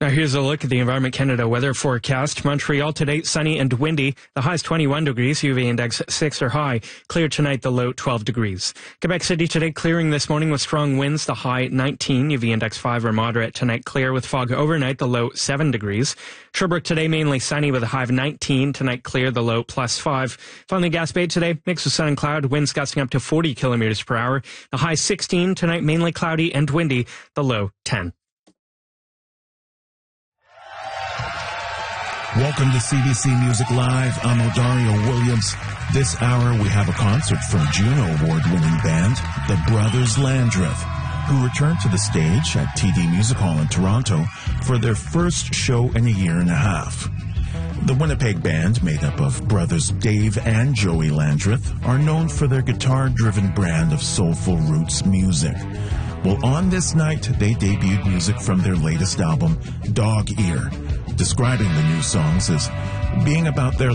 Here's a look at the Environment Canada weather forecast. Montreal today, sunny and windy. The high is 21 degrees, UV index 6 or high. Clear tonight, the low 12 degrees. Quebec City today, clearing this morning with strong winds, the high 19, UV index 5 or moderate. Tonight, clear with fog overnight, the low 7 degrees. Sherbrooke today, mainly sunny with a high of 19. Tonight, clear, the low +5. Finally, Gaspé today, mixed with sun and cloud, winds gusting up to 40 kilometers per hour. The high 16. Tonight, mainly cloudy and windy, the low 10. Welcome to CBC Music Live. I'm Odario Williams. This hour we have a concert from Juno Award-winning band, the Brothers Landreth, who returned to the stage at TD Music Hall in Toronto for their first show in a year and a half. The Winnipeg band, made up of brothers Dave and Joey Landreth, are known for their guitar-driven brand of soulful roots music. Well, on this night, they debuted music from their latest album, Dog Ear, describing the new songs as being about their